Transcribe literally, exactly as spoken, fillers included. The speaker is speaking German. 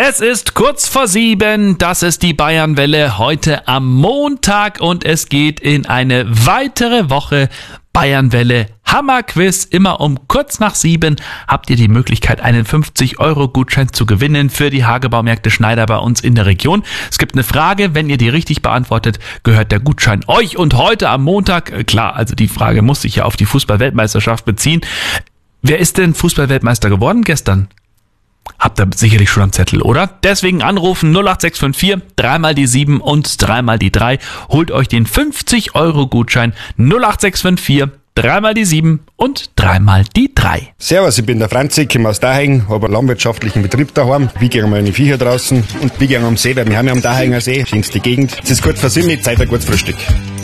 Es ist kurz vor sieben, das ist die Bayernwelle heute am Montag und es geht in eine weitere Woche Bayernwelle Hammerquiz. Immer um kurz nach sieben habt ihr die Möglichkeit, einen fünfzig Euro Gutschein zu gewinnen für die Hagebaumärkte Schneider bei uns in der Region. Es gibt eine Frage, wenn ihr die richtig beantwortet, gehört der Gutschein euch. Und heute am Montag, klar, also die Frage muss sich ja auf die Fußball-Weltmeisterschaft beziehen. Wer ist denn Fußball-Weltmeister geworden gestern? Habt ihr sicherlich schon am Zettel, oder? Deswegen anrufen null acht sechs fünf vier, dreimal die sieben und dreimal die drei. Holt euch den fünfzig Euro Gutschein null acht sechs fünf vier, dreimal die sieben und dreimal die drei. Servus, ich bin der Franzi, komme aus Dahing, habe einen landwirtschaftlichen Betrieb daheim. Wir gehen meine Viecher draußen und wir gehen am See, weil wir haben ja am Dahinger See, schönste Gegend. Es ist kurz vor sieben, Zeit ein gutes Frühstück.